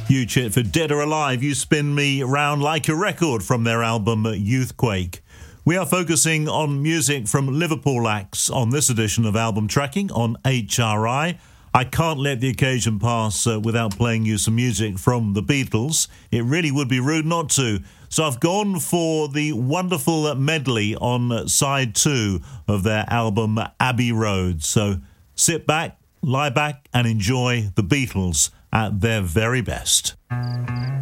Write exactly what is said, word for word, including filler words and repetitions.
You chit for Dead or Alive, You Spin Me Round Like a Record from their album Youthquake. We are focusing on music from Liverpool acts on this edition of Album Tracking on H R I. I can't let the occasion pass uh, without playing you some music from the Beatles. It really would be rude not to. So I've gone for the wonderful medley on side two of their album Abbey Road. So sit back, lie back and enjoy the Beatles at their very best.